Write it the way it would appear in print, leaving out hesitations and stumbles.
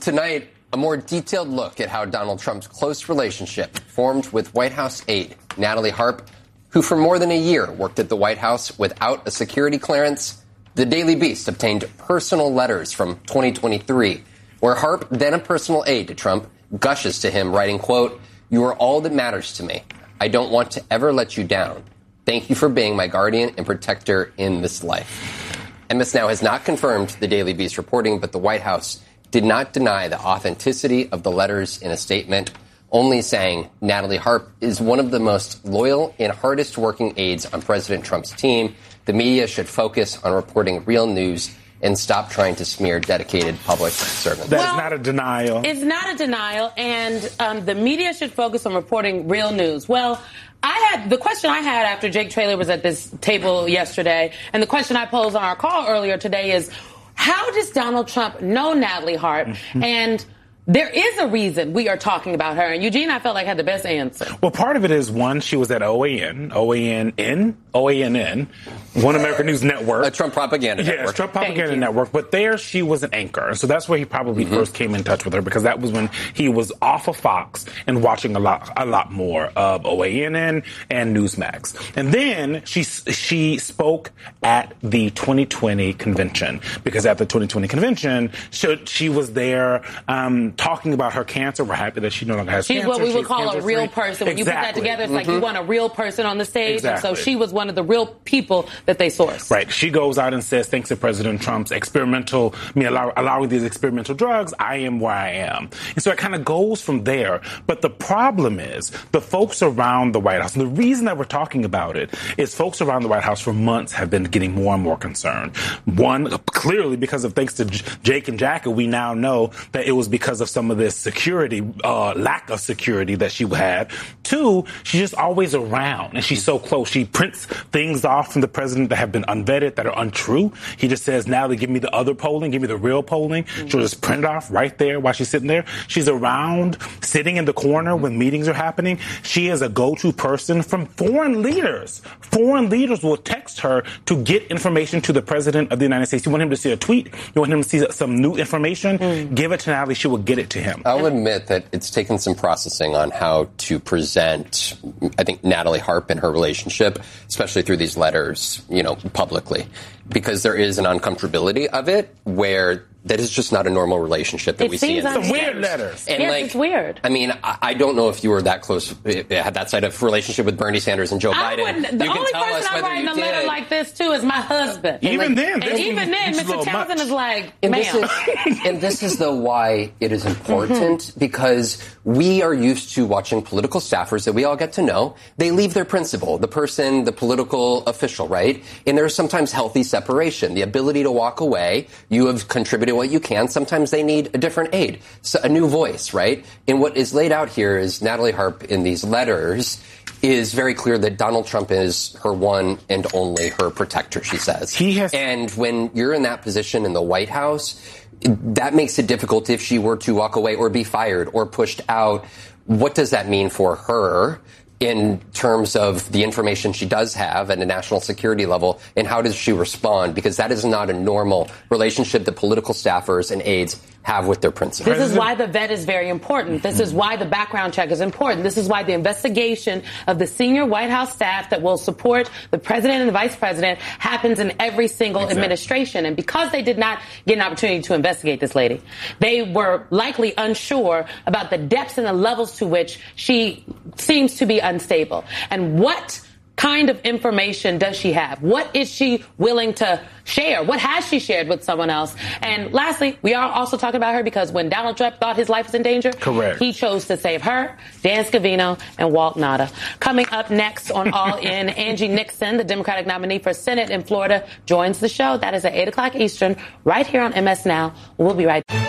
Tonight, a more detailed look at how Donald Trump's close relationship formed with White House aide Natalie Harp, who for more than a year worked at the White House without a security clearance. The Daily Beast obtained personal letters from 2023, where Harp, then a personal aide to Trump, gushes to him, writing, quote, "You are all that matters to me. I don't want to ever let you down. Thank you for being my guardian and protector in this life." MS Now has not confirmed the Daily Beast reporting, but the White House did not deny the authenticity of the letters in a statement, only saying Natalie Harp is one of the most loyal and hardest working aides on President Trump's team. The media should focus on reporting real news and stop trying to smear dedicated public servants. That is not a denial. It's not a denial, and the media should focus on reporting real news. Well, the question I had after Jake Traylor was at this table yesterday, and the question I posed on our call earlier today is, how does Donald Trump know Natalie Harp? And there is a reason we are talking about her. And Eugene, I felt like, had the best answer. Well, part of it is, one, she was at OANN, One American News Network. A Trump propaganda network. Yes, Trump propaganda network. But there she was an anchor. So that's where he probably first came in touch with her, because that was when he was off of Fox and watching a lot more of OANN and Newsmax. And then she spoke at the 2020 convention, because at the 2020 convention, she was there talking about her cancer. We're happy that she no longer has cancer. She's what we would call a real person. When you put that together, it's like you want a real person on the stage. Exactly. And so she was one of the real people that they sourced. Right. She goes out and says, thanks to President Trump's allowing these experimental drugs, I am where I am. And so it kind of goes from there. But the problem is the folks around the White House, and the reason that we're talking about it is folks around the White House for months have been getting more and more concerned. One, clearly because of thanks to Jake and Jacka, we now know that it was because of some of this security, lack of security that she had. Two, she's just always around, and she's so close. She prints things off from the president that have been unvetted, that are untrue. He just says, Natalie, give me the other polling, give me the real polling. She'll just print it off right there while she's sitting there. She's around, sitting in the corner when meetings are happening. She is a go-to person from foreign leaders. Foreign leaders will text her to get information to the president of the United States. You want him to see a tweet? You want him to see some new information? Give it to Natalie. She will get it to him. I'll admit that it's taken some processing on how to present, I think, Natalie Harp and her relationship, especially through these letters, publicly, because there is an uncomfortability of it where that is just not a normal relationship that we see. Some weird letters. And yes, it's weird. I mean, I don't know if you were that close, had that side of relationship with Bernie Sanders and Joe Biden. The only person I'm writing a letter like this to is my husband. Even then, Mr. Townsend is like, and this is why it is important, because we are used to watching political staffers that we all get to know. They leave their principal, the person, the political official, right? And there's sometimes healthy separation, the ability to walk away. You have contributed what you can. Sometimes they need a different aide, so a new voice, right? And what is laid out here is Natalie Harp in these letters is very clear that Donald Trump is her one and only, her protector, she says. And when you're in that position in the White House, that makes it difficult if she were to walk away or be fired or pushed out. What does that mean for her in terms of the information she does have at a national security level, and how does she respond? Because that is not a normal relationship that political staffers and aides have with their principals. This is why the vet is very important. This is why the background check is important. This is why the investigation of the senior White House staff that will support the president and the vice president happens in every single administration. And because they did not get an opportunity to investigate this lady, they were likely unsure about the depths and the levels to which she seems to be unstable. And what kind of information does she have? What is she willing to share? What has she shared with someone else? And lastly, we are also talking about her because when Donald Trump thought his life was in danger, he chose to save her, Dan Scavino, and Walt Nauta. Coming up next on All In, Angie Nixon, the Democratic nominee for Senate in Florida, joins the show. That is at 8 o'clock Eastern, right here on MS Now. We'll be right back.